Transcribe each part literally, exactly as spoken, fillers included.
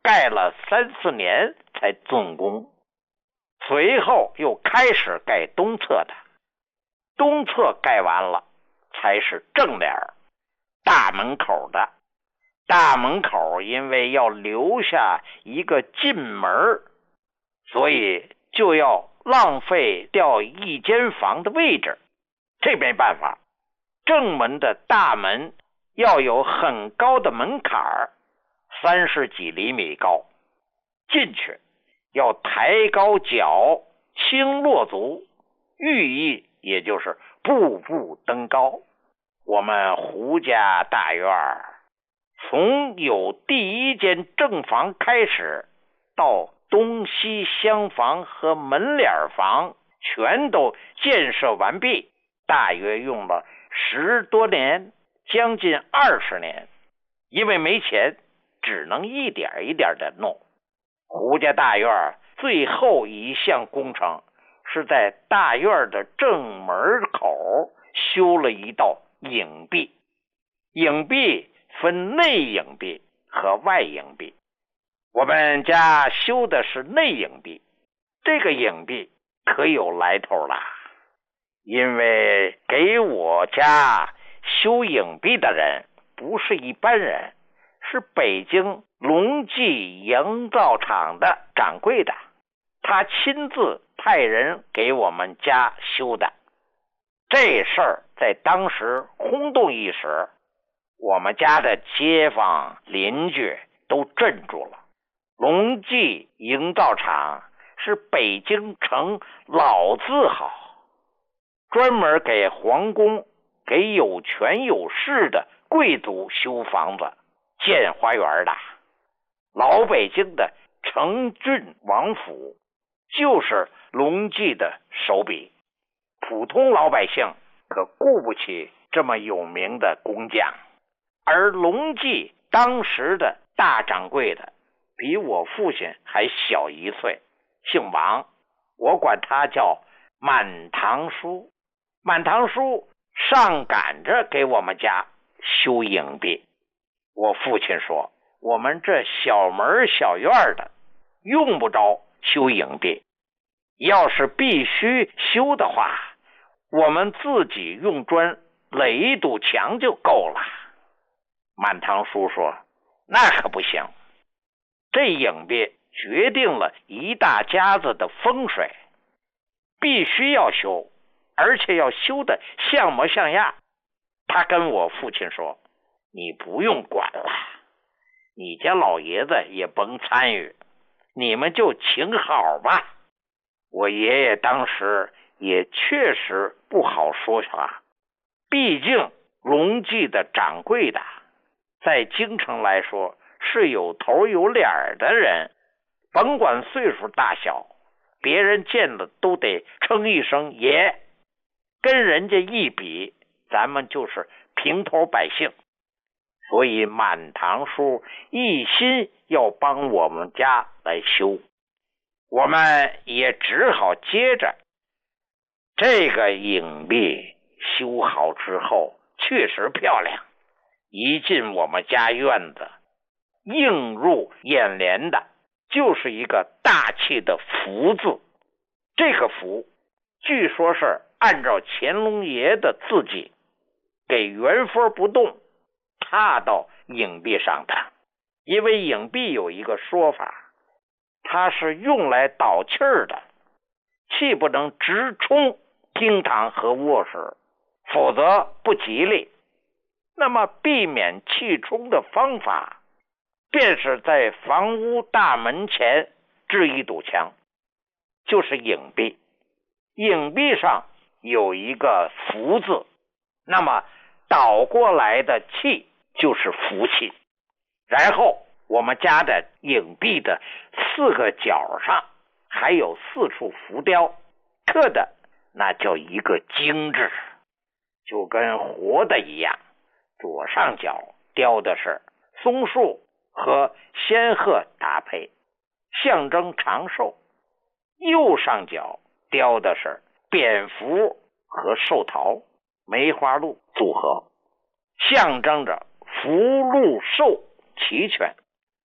盖了三四年才竣工，随后又开始盖东侧的，东侧盖完了才是正脸大门口的。大门口因为要留下一个进门，所以就要浪费掉一间房的位置，这没办法。正门的大门要有很高的门槛，三十几厘米高，进去要抬高脚，轻落足，寓意也就是步步登高。我们胡家大院从有第一间正房开始，到东西厢房和门脸房全都建设完毕，大约用了十多年，将近二十年。因为没钱，只能一点一点的弄。胡家大院最后一项工程是在大院的正门口修了一道影壁。影壁分内影壁和外影壁，我们家修的是内影壁。这个影壁可有来头了，因为给我家修影壁的人不是一般人，是北京隆记营造厂的掌柜的，他亲自派人给我们家修的。这事儿在当时轰动一时，我们家的街坊邻居都镇住了。隆记营造厂是北京城老字号，专门给皇宫、给有权有势的贵族修房子、建花园的。老北京的承郡王府就是隆记的手笔，普通老百姓可顾不起这么有名的工匠。而隆记当时的大掌柜的比我父亲还小一岁，姓王，我管他叫满堂叔。满堂叔上赶着给我们家修影壁。我父亲说，我们这小门小院的用不着修影壁，要是必须修的话，我们自己用砖垒一堵墙就够了。满堂叔说，那可不行，这影壁决定了一大家子的风水，必须要修，而且要修的像模像样。他跟我父亲说，你不用管了，你家老爷子也甭参与，你们就请好吧。我爷爷当时也确实不好说啥，毕竟隆记的掌柜的在京城来说是有头有脸的人，甭管岁数大小，别人见了都得称一声爷，跟人家一比，咱们就是平头百姓。所以满堂叔一心要帮我们家来修，我们也只好接着。这个影壁修好之后确实漂亮，一进我们家院子，映入眼帘的就是一个大气的福字。这个福据说是按照乾隆爷的字迹给原封不动踏到影壁上的。因为影壁有一个说法，它是用来导气儿的，气不能直冲厅堂和卧室，否则不吉利。那么避免气冲的方法，便是在房屋大门前置一堵墙，就是影壁。影壁上有一个福字，那么倒过来的气就是福气。然后我们家的影壁的四个角上还有四处浮雕，刻的那叫一个精致，就跟活的一样。左上角雕的是松树和仙鹤搭配，象征长寿；右上角雕的是蝙蝠和寿桃、梅花鹿组合，象征着福禄寿齐全。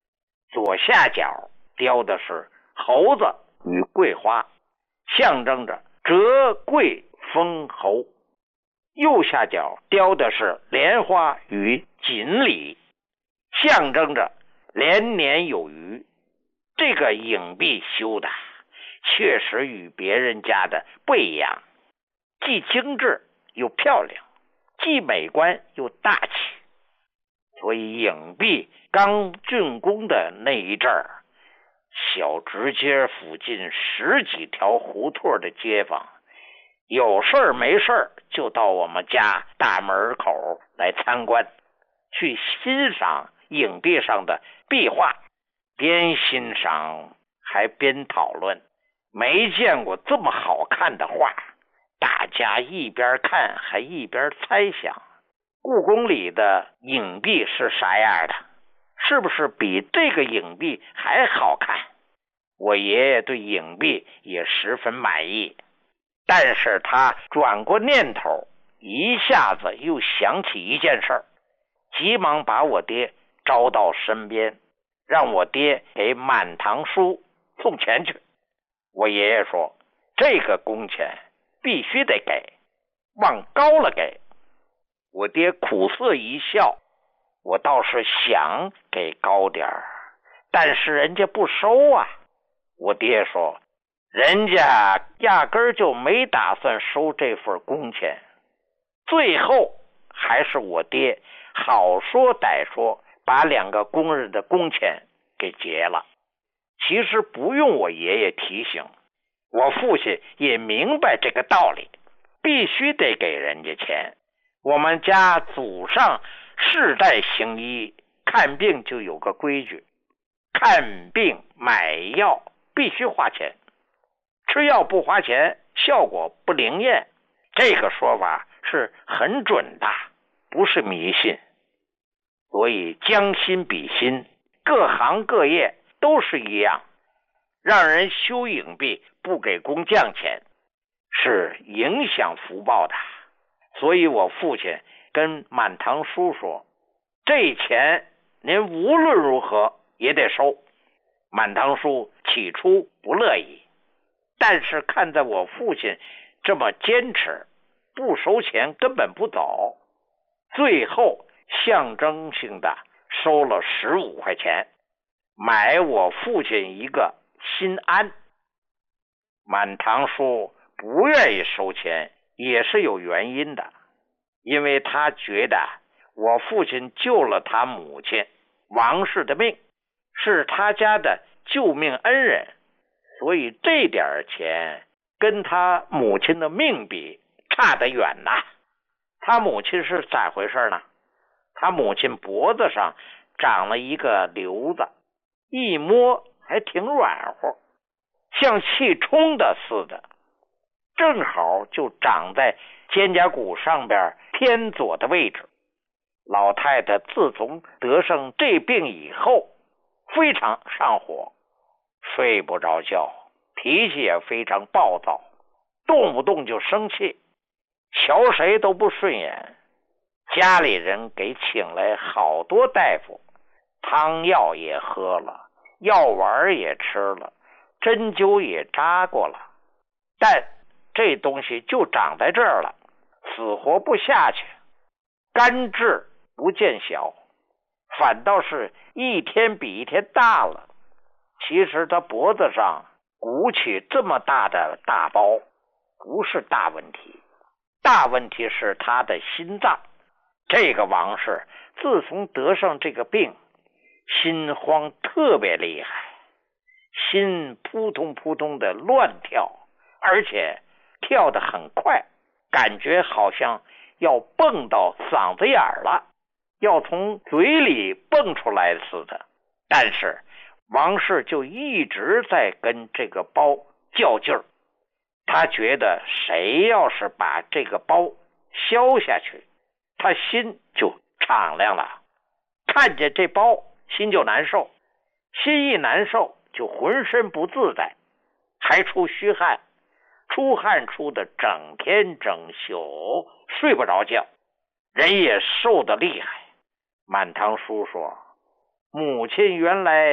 左下角雕的是猴子与桂花，象征着折桂封侯；右下角雕的是莲花与锦鲤，象征着连年有余。这个影壁修的确实与别人家的不一样，既精致又漂亮，既美观又大气。所以影壁刚竣工的那一阵儿，小直街附近十几条胡同的街坊有事儿没事儿就到我们家大门口来参观，去欣赏影壁上的壁画，边欣赏还边讨论，没见过这么好看的画。大家一边看还一边猜想，故宫里的影壁是啥样的？是不是比这个影壁还好看？我爷爷对影壁也十分满意，但是他转过念头，一下子又想起一件事儿，急忙把我爹招到身边，让我爹给满堂叔送钱去。我爷爷说，这个工钱必须得给，往高了给。我爹苦涩一笑，我倒是想给高点儿，但是人家不收啊。我爹说，人家压根儿就没打算收这份工钱。最后还是我爹好说歹说，把两个工人的工钱给结了。其实不用我爷爷提醒，我父亲也明白这个道理，必须得给人家钱。我们家祖上世代行医，看病就有个规矩，看病买药必须花钱，吃药不花钱效果不灵验。这个说法是很准的，不是迷信。所以将心比心，各行各业都是一样，让人修影壁不给工匠钱是影响福报的。所以我父亲跟满堂叔说，这钱您无论如何也得收。满堂叔起初不乐意，但是看在我父亲这么坚持，不收钱根本不走，最后象征性的收了十五块钱，买我父亲一个心安。满堂叔不愿意收钱也是有原因的，因为他觉得我父亲救了他母亲王氏的命，是他家的救命恩人，所以这点钱跟他母亲的命比差得远呐。他母亲是咋回事呢？他母亲脖子上长了一个瘤子，一摸还挺软和，像气冲的似的，正好就长在肩胛骨上边偏左的位置。老太太自从得上这病以后，非常上火，睡不着觉，脾气也非常暴躁，动不动就生气，瞧谁都不顺眼。家里人给请来好多大夫，汤药也喝了，药丸也吃了，针灸也扎过了，但这东西就长在这儿了，死活不下去，肝治不见小，反倒是一天比一天大了。其实他脖子上鼓起这么大的大包不是大问题，大问题是他的心脏。这个王氏自从得上这个病，心慌特别厉害，心扑通扑通的乱跳，而且跳得很快，感觉好像要蹦到嗓子眼儿了，要从嘴里蹦出来似的。但是王氏就一直在跟这个包较劲儿，他觉得谁要是把这个包消下去，他心就敞亮了，看见这包心就难受，心一难受就浑身不自在，还出虚汗，出汗出的整天整宿睡不着觉，人也瘦得厉害。满堂叔说，母亲原来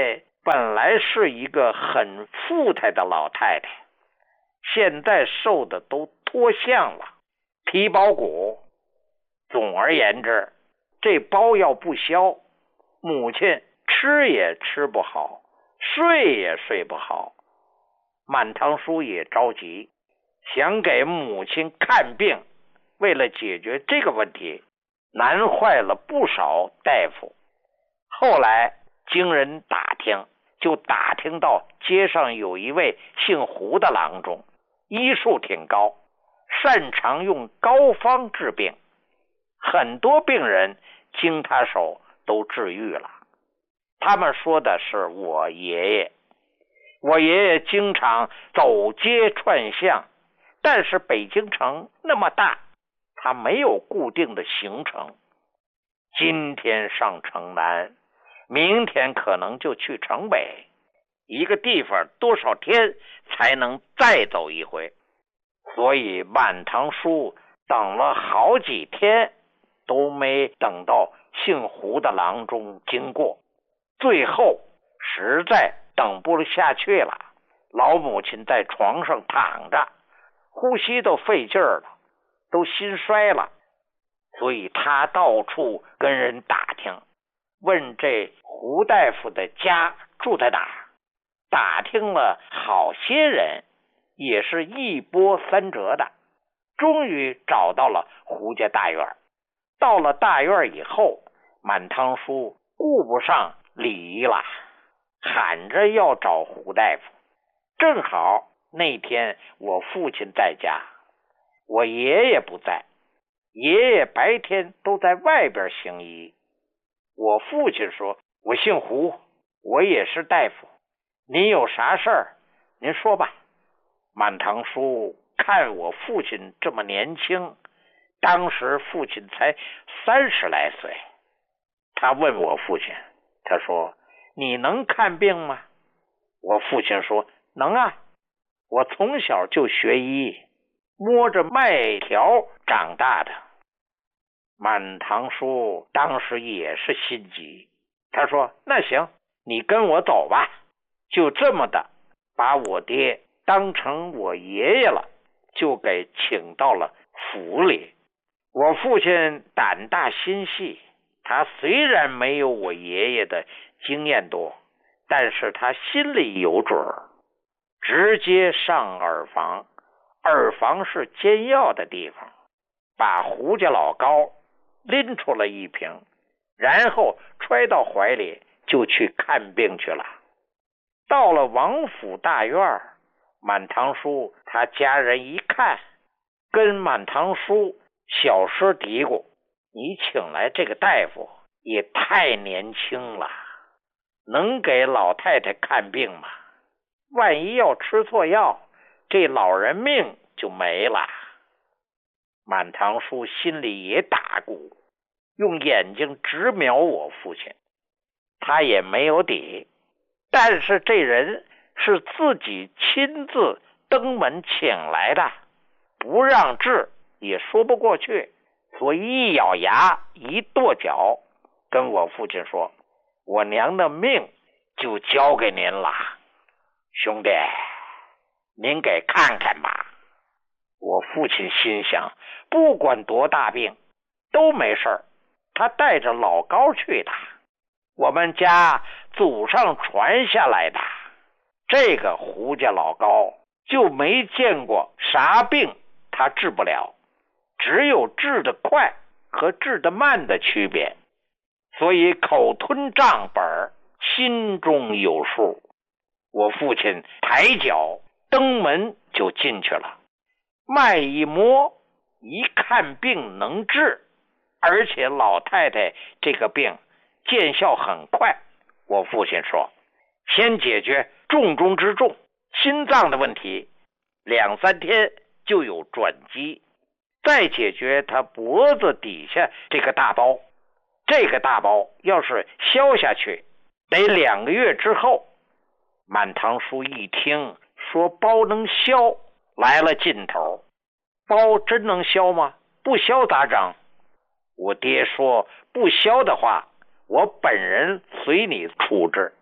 本来是一个很富态的老太太，现在瘦的都脱相了，皮包骨。总而言之，这包要不消，母亲吃也吃不好，睡也睡不好。满堂叔也着急，想给母亲看病。为了解决这个问题，难坏了不少大夫。后来经人打听，就打听到街上有一位姓胡的郎中，医术挺高，擅长用膏方治病，很多病人经他手都治愈了。他们说的是我爷爷。我爷爷经常走街串巷，但是北京城那么大，他没有固定的行程。今天上城南，明天可能就去城北，一个地方多少天才能再走一回。所以满堂叔等了好几天都没等到姓胡的郎中经过，最后实在等不下去了。老母亲在床上躺着，呼吸都费劲儿了，都心衰了，所以他到处跟人打听，问这胡大夫的家住在哪儿。打听了好些人，也是一波三折的，终于找到了胡家大院。到了大院以后，满堂叔顾不上礼仪了，喊着要找胡大夫。正好那天我父亲在家，我爷爷不在，爷爷白天都在外边行医。我父亲说，我姓胡，我也是大夫，您有啥事儿您说吧。满堂叔看我父亲这么年轻，当时父亲才三十来岁，他问我父亲，他说，你能看病吗？我父亲说，能啊，我从小就学医，摸着麦条长大的。满堂叔当时也是心急，他说，那行，你跟我走吧。就这么的把我爹当成我爷爷了，就给请到了府里。我父亲胆大心细，他虽然没有我爷爷的经验多，但是他心里有准儿，直接上耳房。耳房是煎药的地方，把胡家老高拎出了一瓶，然后揣到怀里就去看病去了。到了王府大院，满堂叔他家人一看，跟满堂叔小声嘀咕，你请来这个大夫也太年轻了，能给老太太看病吗？万一要吃错药，这老人命就没了。满堂叔心里也打鼓，用眼睛直瞄我父亲，他也没有底，但是这人是自己亲自登门请来的，不让治也说不过去，所以一咬牙一跺脚，跟我父亲说，我娘的命就交给您了，兄弟，您给看看吧。我父亲心想，不管多大病都没事儿，他带着老高去的，我们家祖上传下来的，这个胡家老高就没见过啥病他治不了，只有治得快和治得慢的区别，所以口吞账本，心中有数。我父亲抬脚登门就进去了，脉一摸，一看病能治，而且老太太这个病见效很快。我父亲说，先解决重中之重，心脏的问题，两三天就有转机，再解决他脖子底下这个大包，这个大包要是消下去，得两个月之后。满堂叔一听说包能消，来了劲头，包真能消吗？不消咋整？我爹说，不消的话，我本人随你处置。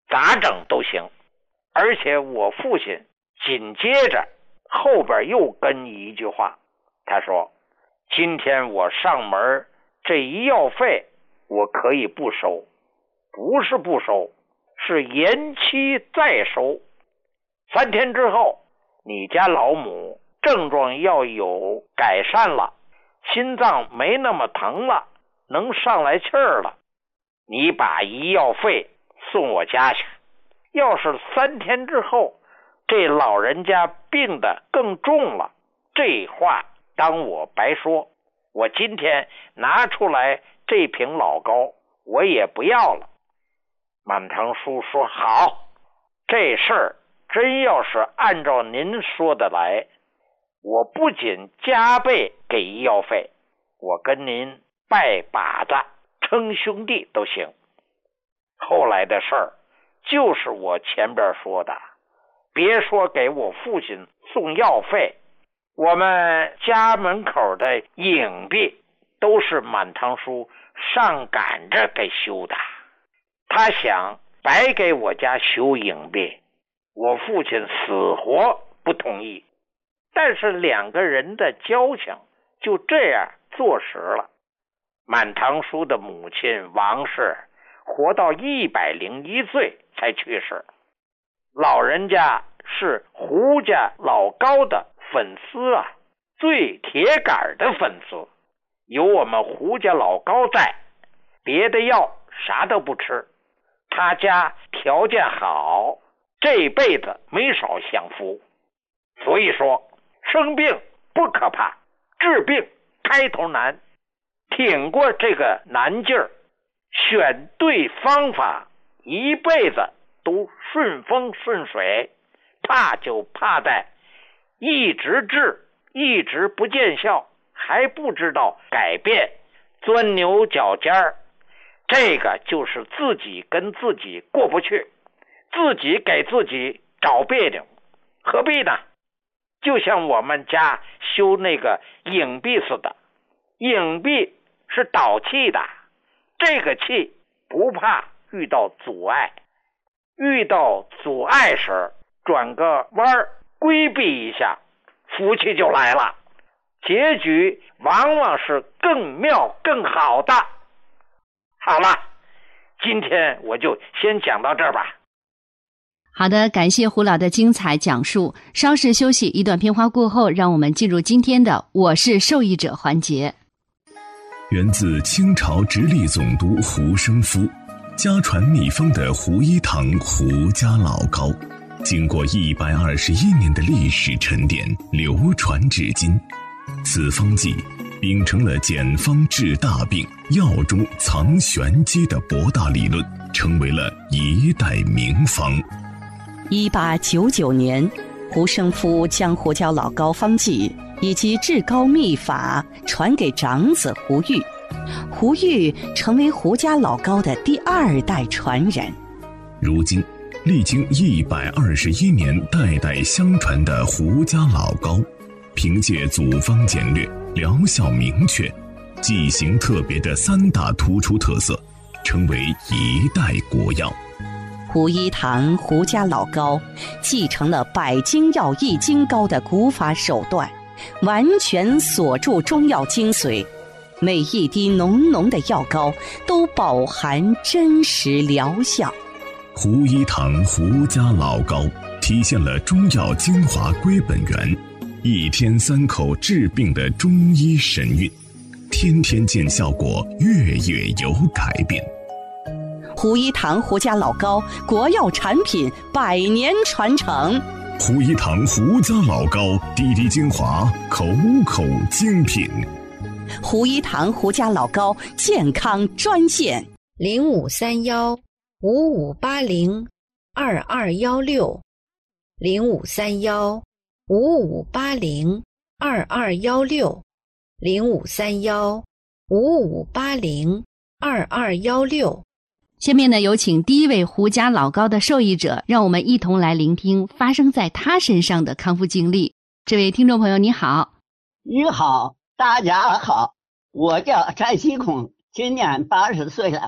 咋整都行。而且我父亲紧接着后边又跟一句话，他说今天我上门这医药费我可以不收，不是不收，是延期再收。三天之后你家老母症状要有改善了，心脏没那么疼了，能上来气儿了，你把医药费送我家去。要是三天之后这老人家病得更重了，这话当我白说，我今天拿出来这瓶老膏我也不要了。满堂叔说好，这事儿真要是按照您说的来，我不仅加倍给医药费，我跟您拜把子称兄弟都行。后来的事儿就是我前边说的，别说给我父亲送药费，我们家门口的影壁都是满堂叔上赶着给修的。他想白给我家修影壁，我父亲死活不同意，但是两个人的交情就这样坐实了。满堂叔的母亲王氏活到一百零一岁才去世，老人家是胡家老高的粉丝啊，最铁杆的粉丝。有我们胡家老高在，别的药啥都不吃。他家条件好，这辈子没少享福。所以说生病不可怕，治病开头难。挺过这个难劲儿，选对方法，一辈子都顺风顺水。怕就怕在一直治一直不见效，还不知道改变，钻牛角尖儿，这个就是自己跟自己过不去，自己给自己找别扭，何必呢？就像我们家修那个影壁似的，影壁是导气的，这个气不怕遇到阻碍，遇到阻碍时转个弯规避一下，福气就来了，结局往往是更妙更好的。好了，今天我就先讲到这儿吧。 好的，感谢胡老的精彩讲述。稍事休息，一段片花过后，让我们进入今天的我是受益者环节。 源自清朝直隶总督胡生夫，家传秘方的胡一堂胡家老膏，经过一百二十一年的历史沉淀，流传至今。此方剂秉承了简方治大病、药中藏玄机的博大理论，成为了一代名方。 一八九九年，胡生夫将胡椒老膏方剂以及治膏秘法传给长子胡玉，胡玉成为胡家老膏的第二代传人。 如今历经一百二十一年代代相传的胡家老膏，凭借组方简略、疗效明确、剂型特别的三大突出特色，成为一代国药。 胡一堂胡家老膏继承了百精药易筋膏的古法手段，完全锁住中药精髓，每一滴浓浓的药膏都饱含真实疗效。 胡一堂胡家老膏体现了中药精华归本源，一天三口治病的中医神韵，天天见效果，月月有改变。 胡一堂胡家老膏国药产品百年传承。 胡一堂胡家老膏滴滴精华，口口精品。 胡一堂胡家老膏健康专线零五三幺五五八零二二幺六零五三幺五五八零二二幺六零五三幺五五八零二二幺六。 下面呢，有请第一位胡家老膏的受益者，让我们一同来聆听发生在他身上的康复经历。这位听众朋友你好。 你好，大家好，我叫蔡西孔，今年八十岁了。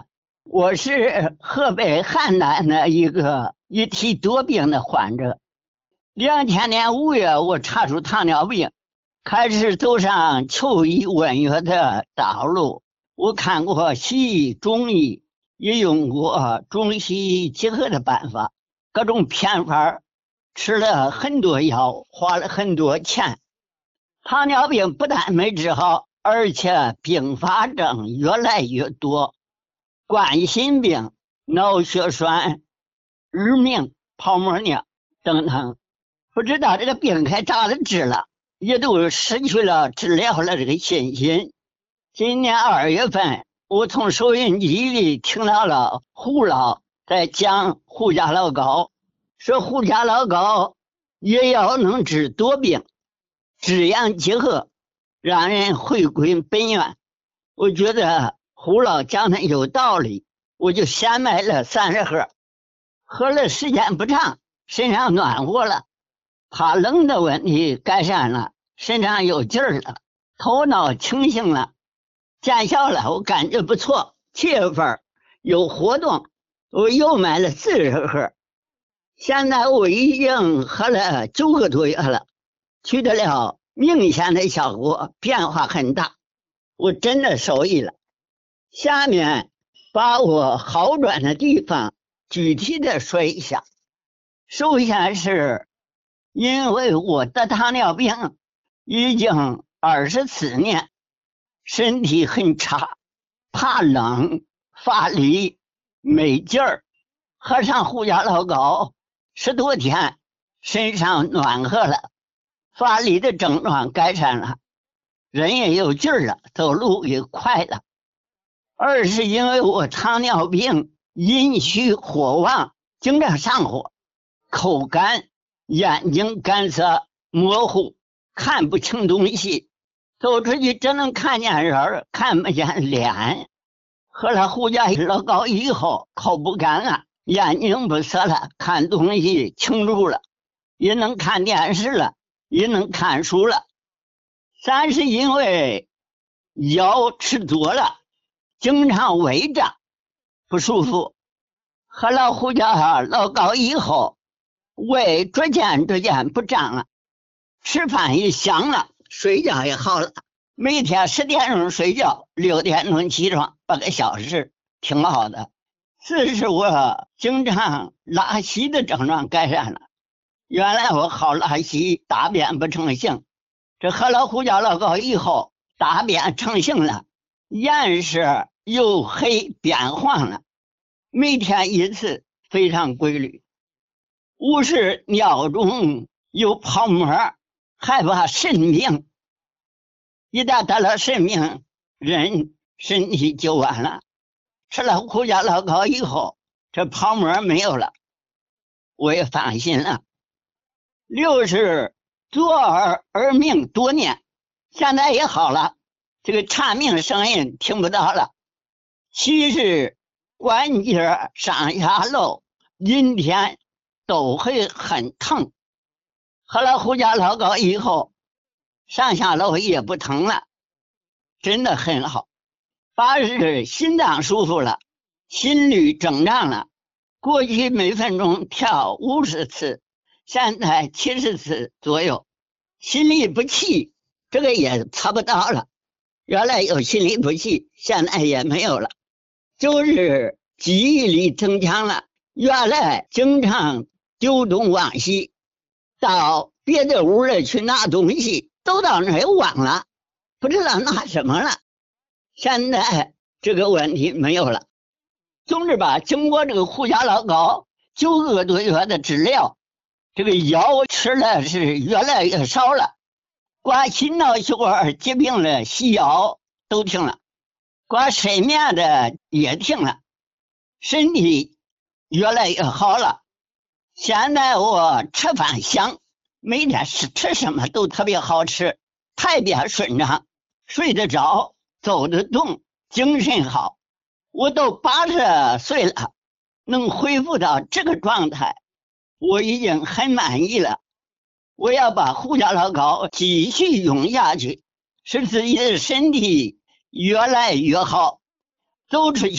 我是河北邯郸的一个一体多病的患者。两千年五月，我查出糖尿病，开始走上求医问药的道路。我看过西医、中医，也用过中西医结合的办法，各种偏方，吃了很多药，花了很多钱。糖尿病不但没治好，而且并发症越来越多，冠心病、脑血栓、日明、泡沫尿等等，不知道这个病该咋的治了，也都失去了治疗了这个信心。今年二月份，我从收音机里听到了胡老在讲胡家老高，说胡家老高也要能治多病，治阳结合，让人回归本源。我觉得胡老讲的有道理，我就先买了三十盒，喝了时间不长，身上暖和了，怕冷的问题改善了，身上有劲儿了，头脑清醒了，见效了，我感觉不错。七月份有活动，我又买了四十盒，现在我已经喝了九个多月了，取得了明显的效果，变化很大，我真的受益了。下面把我好转的地方具体的说一下。首先是因为我得糖尿病已经二十四年，身体很差，怕冷，乏力，没劲儿。喝上胡家老高十多天，身上暖和了，乏力的症状改善了，人也有劲儿了，走路也快了。二是因为我糖尿病阴虚火旺，经常上火，口干，眼睛干涩模糊，看不清东西，走出去只能看见人，看不见脸。喝了胡家老高以后，口不干了，眼睛不涩了，看东西清楚了，也能看电视了，也能看书了。三是因为药吃多了，经常胃胀不舒服，喝了胡家老高以后，胃逐渐逐渐不胀了，吃饭也香了，睡觉也好了。每天十点钟睡觉，六点钟起床，八个小时，挺好的。四是我经常拉稀的症状改善了，原来我好拉稀，大便不成形，这喝了胡家老高以后，大便成形了，颜色由黑变黄了，每天一次，非常规律。五是尿中有泡沫，害怕肾病，一旦得了肾病，人身体就完了。吃了胡家老高以后，这泡沫没有了，我也放心了。六是左耳耳鸣多年，现在也好了，这个蝉鸣声音听不到了。七是关节上下楼阴天都会很疼，喝了胡家老高以后，上下楼也不疼了，真的很好。八是心脏舒服了，心率正常了，过去每分钟跳五十次，现在七十次左右。心律不齐，这个也查不到了，原来有心律不齐，现在也没有了。就是记忆力增强了，原来经常丢东忘西，到别的屋里去拿东西，都到那儿忘了，不知道拿什么了。现在这个问题没有了。总之吧，经过这个胡家老高九个多月的治疗，这个药吃的是越来越少了，管心脑血管疾病的西药都停了，管睡眠的也停了，身体越来越好了。现在我吃饭香，每天吃吃什么都特别好吃，排便顺畅，睡得着，走得动，精神好。我都八十岁了，能恢复到这个状态，我已经很满意了。我要把胡家老高继续用下去，使自己的身体越来越好，走出去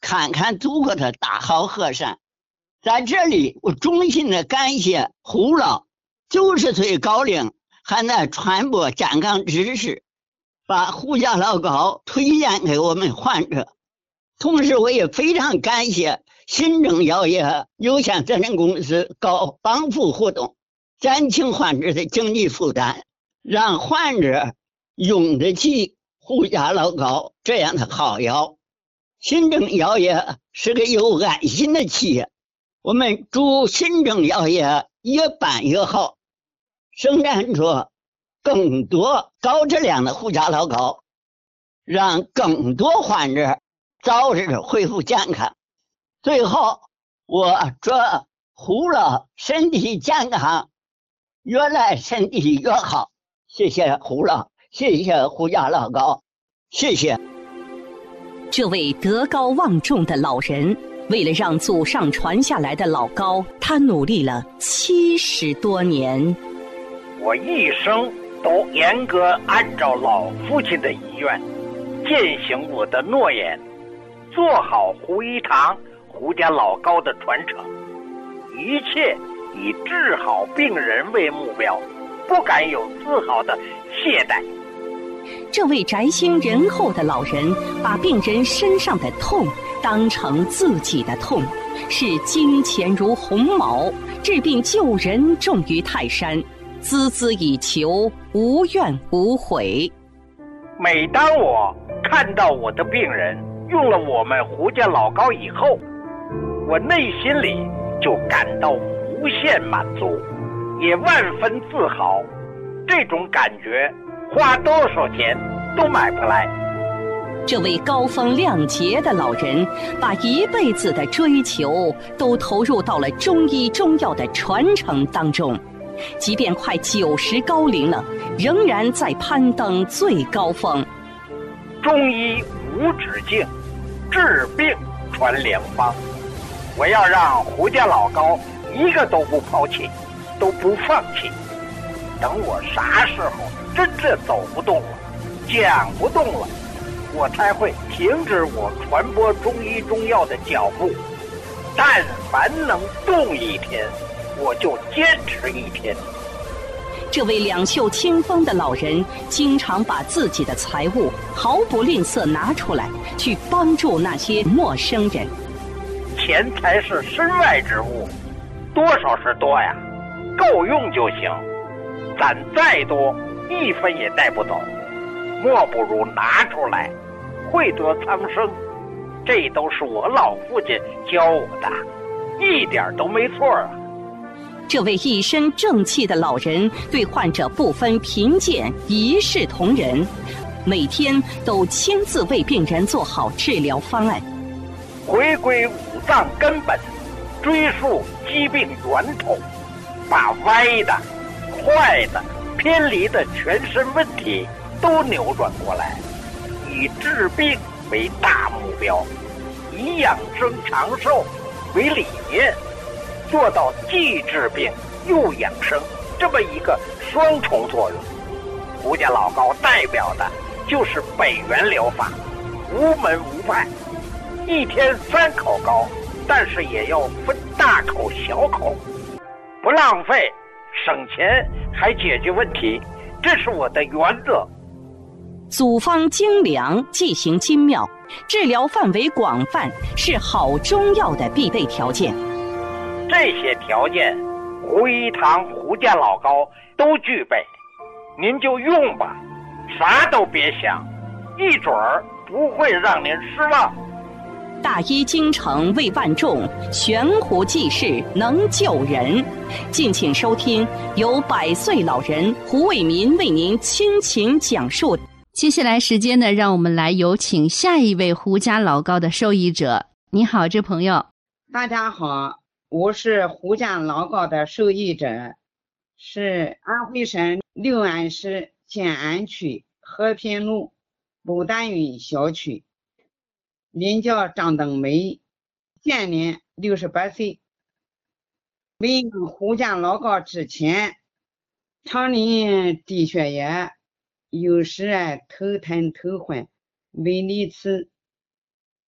看看祖国的大好河山。在这里，我衷心的感谢胡老九十岁高龄还在传播健康知识，把胡家老高推荐给我们患者。同时，我也非常感谢新政药业有限责任公司搞帮扶活动，减轻患者的经济负担，让患者用得起胡家老高这样的好药。新政药业是个有爱心的企业，我们祝新政药业越办越好，生产出更多高质量的胡家老高，让更多患者早日恢复健康。最后，我祝胡老身体健康，越来身体越好。谢谢胡老，谢谢胡家老高，谢谢。 这位德高望重的老人，为了让祖上传下来的老高，他努力了七十多年。 我一生都严格按照老父亲的遗愿，践行我的诺言，做好胡一堂胡家老高的传承，一切以治好病人为目标，不敢有丝毫的懈怠。 这位宅心仁厚的老人，把病人身上的痛当成自己的痛，视金钱如鸿毛，治病救人重于泰山，孜孜以求，无怨无悔。 每当我看到我的病人用了我们胡家老高以后，我内心里就感到无限满足，也万分自豪。这种感觉花多少钱都买不来。 这位高风亮节的老人，把一辈子的追求都投入到了中医中药的传承当中，即便快九十高龄了，仍然在攀登最高峰。 中医无止境，治病传良方。我要让胡家老高一个都不抛弃，都不放弃。等我啥时候真正走不动了，讲不动了，我才会停止我传播中医中药的脚步。但凡能动一天，我就坚持一天。 这位两袖清风的老人，经常把自己的财物毫不吝啬拿出来，去帮助那些陌生人。 钱财是身外之物，多少是多呀，够用就行。攒再多，一分也带不走，莫不如拿出来，惠得苍生。这都是我老父亲教我的，一点都没错啊。 这位一身正气的老人，对患者不分贫贱，一视同仁，每天都亲自为病人做好治疗方案， 回归五脏根本，追溯疾病源头，把歪的、坏的、偏离的全身问题都扭转过来，以治病为大目标，以养生长寿为理念，做到既治病又养生这么一个双重作用。胡家老高代表的就是北元疗法，无门无派，一天三口膏，但是也要分大口小口，不浪费，省钱还解决问题，这是我的原则。 组方精良，剂型精妙，治疗范围广泛，是好中药的必备条件。 这些条件，胡一堂胡家老高都具备，您就用吧，啥都别想，一准儿不会让您失望。 大医精诚为万众，悬壶济世能救人。敬请收听由百岁老人胡伟民为您倾情讲述。 接下来时间呢，让我们来有请下一位胡家老高的受益者。你好，这朋友。 大家好，我是胡家老高的受益者，是安徽省六安市建安区和平路牡丹云小区，名叫张登梅，现年六十八岁。为用胡家老高之前，常年低血压，有时啊头疼头昏，胃里刺，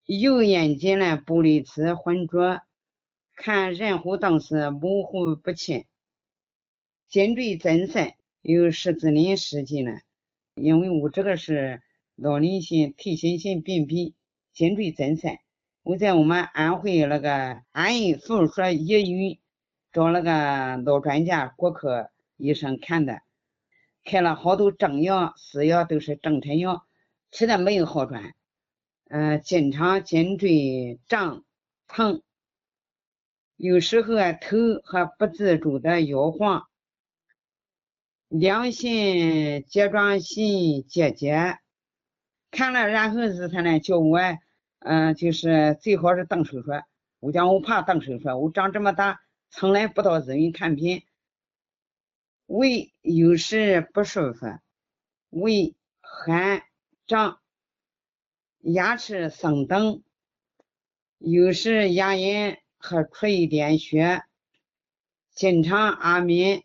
右眼睛呢玻璃瓷浑浊，看人物等是模糊不清，颈椎增生，有十字鳞事迹呢。因为我这个是老年性退行性病变，颈椎增生，我在我们安徽那个安邑附属医院找那个老专家骨科医生看的，开了好多中药私药，都是中成药，吃的没有好转，呃，经常颈椎胀疼，有时候啊头和不自主的摇晃，良性甲状腺结节，看了然后是他呢叫我嗯、呃，就是最好是动手术，我讲我怕动手术，我长这么大从来不到医院看病，胃有时不舒服，胃寒胀，牙齿生疼，有时牙龈还出一点血，经常阿眠，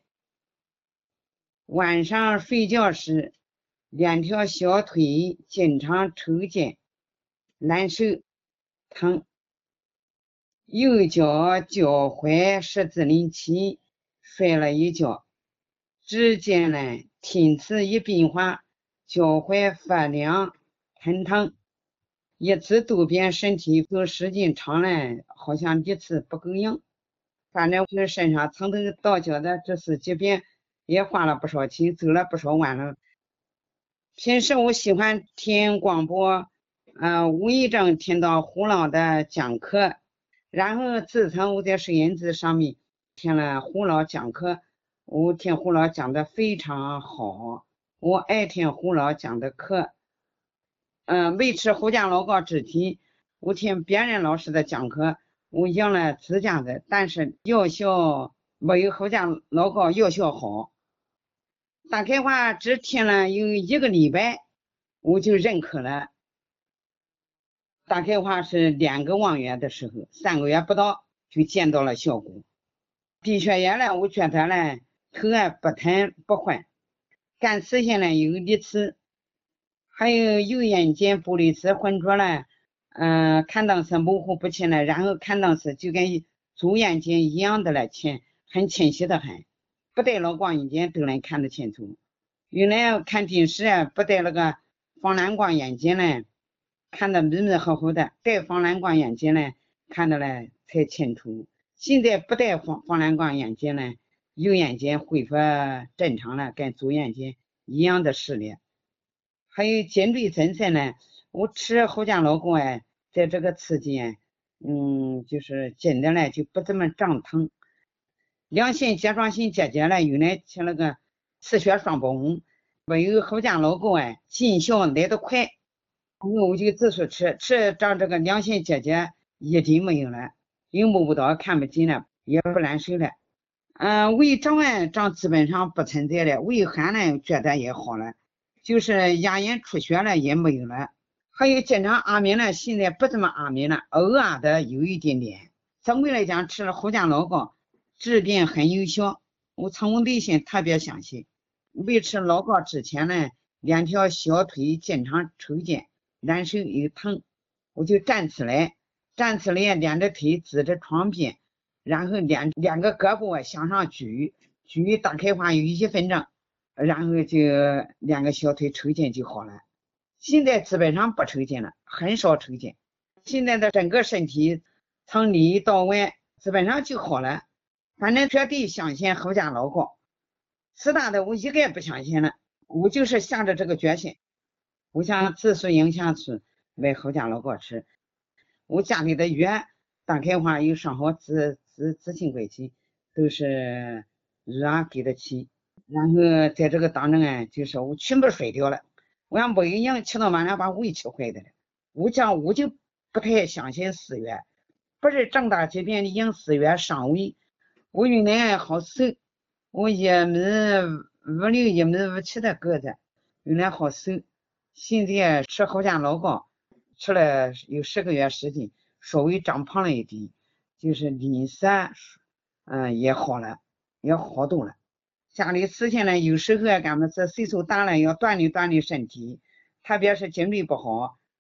晚上睡觉时两条小腿经常抽筋难受疼，右脚脚踝十字鳞起，摔了一跤，指尖呢听此一变化，脚踝发凉疼疼，一次多遍身体都时间长了，好像一次不够用，反正我身上从头到脚的这四疾病也花了不少钱，走了不少弯路。平时我喜欢听广播，呃，无意中听到胡老的讲课，然后自从我在收音机上面听了胡老讲课，我听胡老讲的非常好，我爱听胡老讲的课。嗯、呃，维持胡家老高之体，我听别人老师的讲课，我用了自家的，但是药效没有胡家老高药效好。打开话只听了有一个礼拜，我就认可了。打开话是两个望月的时候，三个月不到就见到了效果。低血压呢，我觉得呢头啊不疼不昏，干视线呢有一次，还有右眼睛玻璃瓷浑浊了，嗯、呃，看到是模糊不清了，然后看到是就跟左眼睛一样的了，清很清晰的很。不戴老光眼镜都能看得清楚，原来看电视啊不戴那个防蓝光眼镜呢，看得迷迷糊糊的，戴防蓝光眼镜呢看得呢才清楚。现在不戴防防蓝光眼镜呢，右眼睛恢复正常了，跟左眼睛一样的视力。还有颈椎增生呢，我吃胡家老高哎，在这个期间，嗯，就是紧的呢就不这么胀疼。良性甲状腺结节了，原来吃那个磁血双泵，没有胡家老高哎，见效来得快，我就自说吃，吃长这个良性结节一点没有了，又摸不到看不见了，也不难受了。嗯、呃，胃胀啊胀基本上不存在了，胃寒呢觉得也好了，就是牙龈出血了也没有了，还有经常阿眠了，现在不怎么阿眠了，偶尔的有一点点。总归来讲，吃了胡家老高治病很有效，我从我内心特别相信。没吃老高之前呢，两条小腿经常抽筋难受又疼，我就站起来，站起来两只腿支着床边，然后两两个胳膊向上举，举打开话有一分钟，然后就两个小腿抽筋就好了。现在基本上不抽筋了，很少抽筋，现在的整个身体从里到外基本上就好了。反正绝对相信胡家老高，其他的我一个也不相信了，我就是下着这个决心，我想自述影响出为胡家老高吃。我家里的药打开话有上好自自自信归期，都是热给的起，然后在这个当中啊，就是我全部甩掉了，我想没营养吃到晚上把胃吃坏的了。我讲我就不太相信私药，不是重大疾病用私药伤胃。我原来好瘦，我一米五六一米五七的个子，原来好瘦，现在吃胡家老高吃了有十个月时间，稍微长胖了一点，就是脸色嗯也好了，也好多了。家里事情呢，有时候俺们这岁数大了要锻炼锻炼身体，特别是颈椎不好，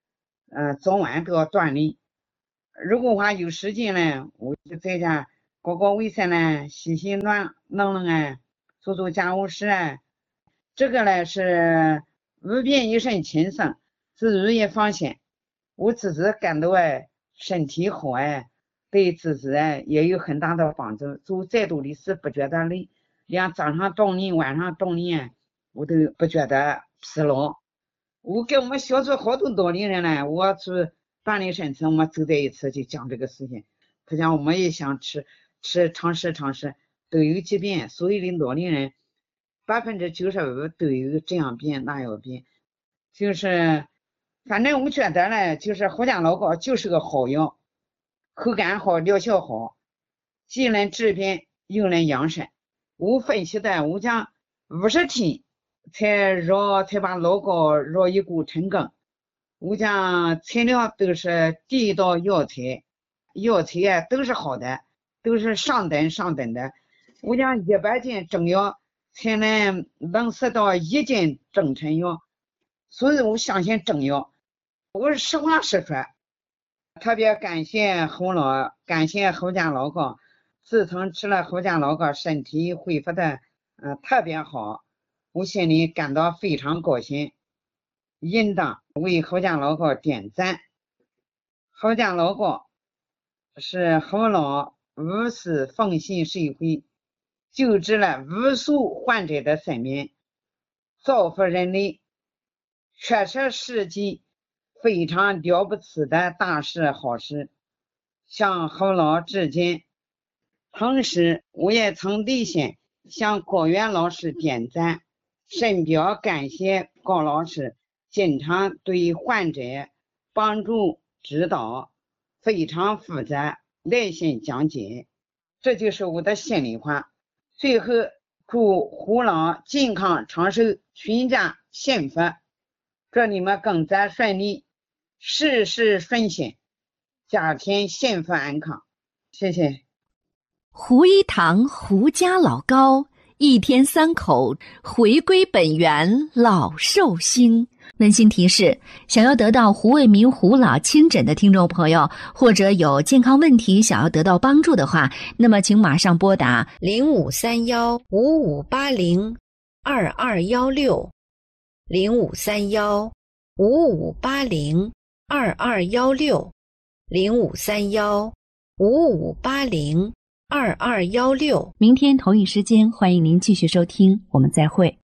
呃，早晚都要锻炼。如果话有时间呢，我就在家搞搞卫生呢，洗洗暖弄弄啊，做做家务事啊。这个呢是无变一身轻松，自己也放心。我自己感到哎，身体好哎，对自己哎也有很大的帮助。做再多的事不觉得累，连早上锻炼、晚上锻炼，我都不觉得疲劳。我跟我们小组好多老龄人呢，我去锻炼身体，我们走在一起就讲这个事情。他讲我们也想吃吃尝试尝试，都有疾病，所有的老龄人百分之九十五都有这样病那样病，就是反正我觉得呢，就是胡家老膏就是个好药，口感好，疗效好，既能治病又能养生。我分析的，我讲五十天才绕才把老膏绕一股成功。我讲材料都是第一道药材，药材啊都是好的，都是上等上等的。我讲一百斤中药才能能识到一斤中成药，所以我相信中药。我是实话实说，特别感谢侯老，感谢侯家老膏。自从吃了侯家老膏，身体恢复的呃特别好，我心里感到非常高兴，应当为侯家老膏点赞。侯家老膏是侯老无私奉献社会，救治了无数患者的生命，造福人类，确实是件非常了不起的大事好事，向侯老致敬。同时我也从内心向高原老师点赞，深表感谢高老师经常对患者帮助指导，非常负责，耐心讲解，这就是我的心里话。最后祝胡老健康长寿，全家幸福，祝你们工作顺利，事事顺心，家庭幸福安康。谢谢。 胡一堂胡家老膏，一天三口，回归本源，老寿星。温馨提示：想要得到胡卫民胡老亲诊的听众朋友，或者有健康问题想要得到帮助的话，那么请马上拨打零五三幺五五八零二二幺六，零五三幺五五八零二二幺六，零五三幺五五八零二二幺六。 明天同一时间，欢迎您继续收听，我们再会。